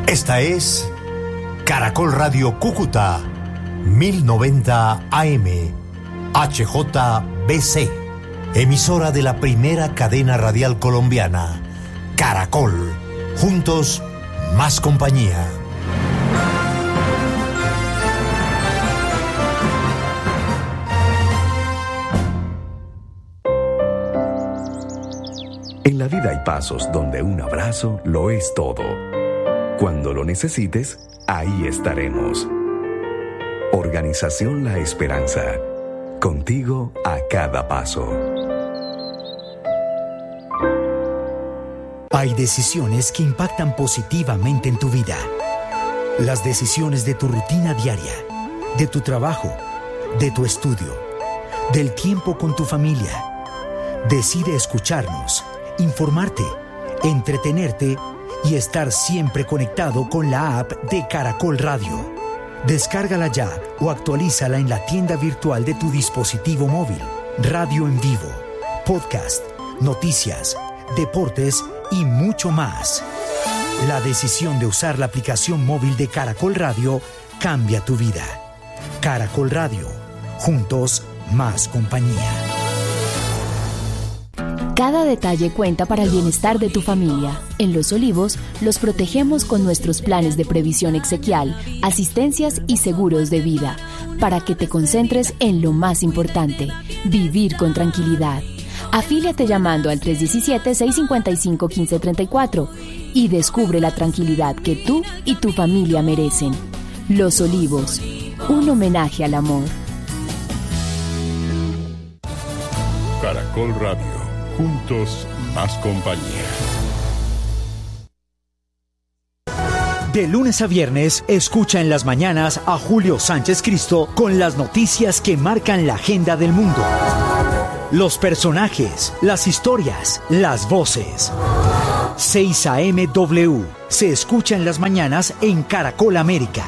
Esta es Caracol Radio Cúcuta, 1090 AM, HJBC, emisora de la primera cadena radial colombiana, Caracol, juntos, más compañía. En la vida hay pasos donde un abrazo lo es todo. Cuando lo necesites, ahí estaremos. Organización La Esperanza. Contigo a cada paso. Hay decisiones que impactan positivamente en tu vida. Las decisiones de tu rutina diaria, de tu trabajo, de tu estudio, del tiempo con tu familia. Decide escucharnos, informarte, entretenerte y estar siempre conectado con la app de Caracol Radio. Descárgala ya o actualízala en la tienda virtual de tu dispositivo móvil. Radio en vivo, podcast, noticias, deportes y mucho más. La decisión de usar la aplicación móvil de Caracol Radio cambia tu vida. Caracol Radio, juntos, más compañía. Cada detalle cuenta para el bienestar de tu familia. En Los Olivos, los protegemos con nuestros planes de previsión exequial, asistencias y seguros de vida, para que te concentres en lo más importante, vivir con tranquilidad. Afíliate llamando al 317-655-1534 y descubre la tranquilidad que tú y tu familia merecen. Los Olivos, un homenaje al amor. Caracol Radio. Juntos, más compañía. De lunes a viernes, escucha en las mañanas a Julio Sánchez Cristo con las noticias que marcan la agenda del mundo. Los personajes, las historias, las voces. 6 AM-W se escucha en las mañanas en Caracol América.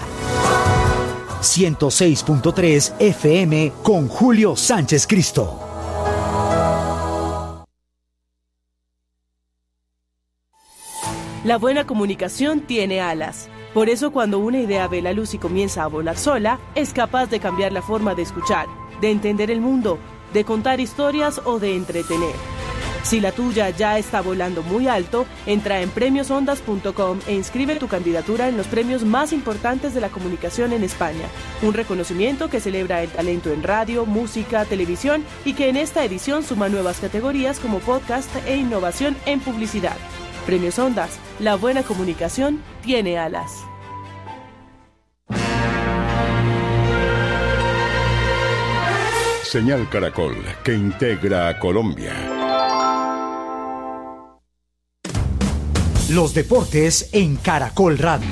106.3 FM con Julio Sánchez Cristo. La buena comunicación tiene alas. Por eso cuando una idea ve la luz y comienza a volar sola, es capaz de cambiar la forma de escuchar, de entender el mundo, de contar historias o de entretener. Si la tuya ya está volando muy alto, entra en premiosondas.com e inscribe tu candidatura en los premios más importantes de la comunicación en España. Un reconocimiento que celebra el talento en radio, música, televisión y que en esta edición suma nuevas categorías como podcast e innovación en publicidad. Premios Ondas, la buena comunicación tiene alas. Señal Caracol, que integra a Colombia. Los deportes en Caracol Radio.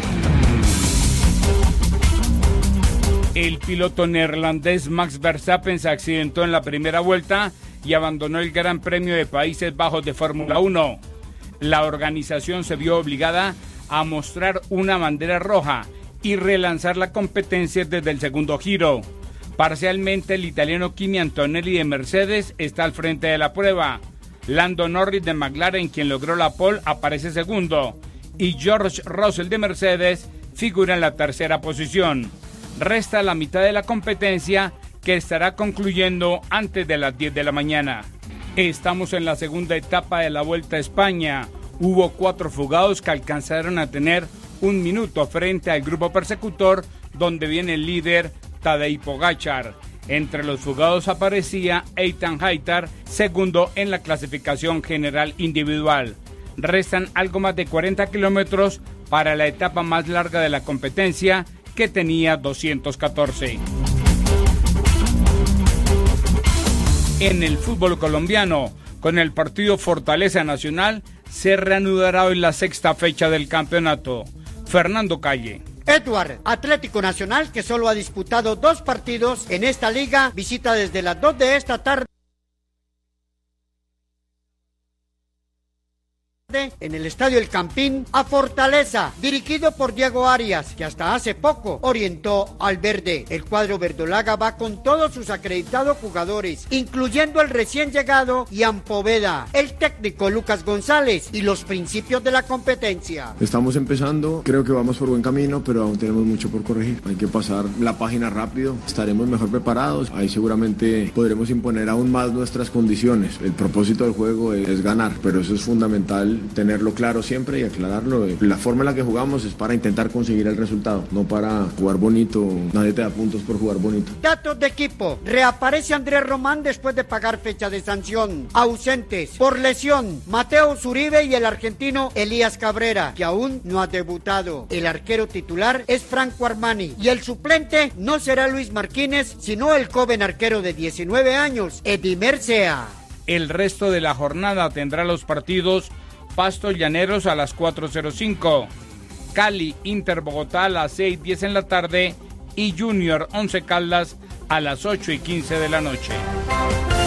El piloto neerlandés Max Verstappen se accidentó en la primera vuelta y abandonó el Gran Premio de Países Bajos de Fórmula 1. La organización se vio obligada a mostrar una bandera roja y relanzar la competencia desde el segundo giro. Parcialmente el italiano Kimi Antonelli de Mercedes está al frente de la prueba. Lando Norris de McLaren, quien logró la pole, aparece segundo. Y George Russell de Mercedes figura en la tercera posición. Resta la mitad de la competencia, que estará concluyendo antes de las 10 de la mañana. Estamos en la segunda etapa de la Vuelta a España. Hubo 4 fugados que alcanzaron a tener un minuto frente al grupo persecutor, donde viene el líder Tadej Pogačar. Entre los fugados aparecía Ethan Hayter, segundo en la clasificación general individual. Restan algo más de 40 kilómetros para la etapa más larga de la competencia, que tenía 214. En el fútbol colombiano, con el partido Fortaleza Nacional, se reanudará hoy la sexta fecha del campeonato. Fernando Calle. Edward, Atlético Nacional, que solo ha disputado 2 partidos en esta liga, visita desde las 2 de esta tarde en el Estadio El Campín a Fortaleza, dirigido por Diego Arias, que hasta hace poco orientó al verde. El cuadro verdolaga va con todos sus acreditados jugadores, incluyendo el recién llegado Ian Poveda, el técnico Lucas González y los principios de la competencia. Estamos empezando, creo que vamos por buen camino, pero aún tenemos mucho por corregir. Hay que pasar la página rápido, estaremos mejor preparados, ahí seguramente podremos imponer aún más nuestras condiciones. El propósito del juego es ganar, pero eso es fundamental tenerlo claro siempre y aclararlo. La forma en la que jugamos es para intentar conseguir el resultado, no para jugar bonito. Nadie te da puntos por jugar bonito. Datos de equipo. Reaparece Andrés Román después de pagar fecha de sanción. Ausentes por lesión Mateo Zuribe y el argentino Elías Cabrera, que aún no ha debutado. El arquero titular es Franco Armani y el suplente no será Luis Martínez, sino el joven arquero de 19 años, Edimer Sea. El resto de la jornada tendrá los partidos Pasto Llaneros a las 4:05, Cali Inter Bogotá a las 6:10 en la tarde y Junior Once Caldas a las 8:15 de la noche.